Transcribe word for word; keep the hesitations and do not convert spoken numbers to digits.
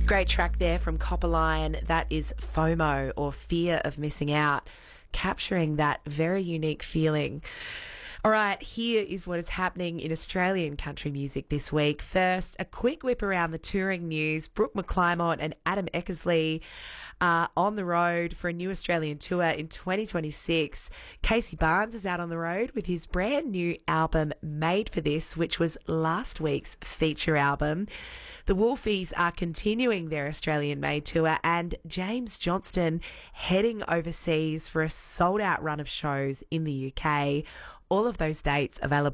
Great track there from Copperline. That is FOMO, or Fear of Missing Out, capturing that very unique feeling. All right, here is what is happening in Australian country music this week. First, a quick whip around the touring news. Brooke McClymont and Adam Eckersley are on the road for a new Australian tour in twenty twenty-six. Casey Barnes is out on the road with his brand new album Made for This, which was last week's feature album. The Wolfies are continuing their Australian-made tour, and James Johnston heading overseas for a sold-out run of shows in the U K. All of those dates available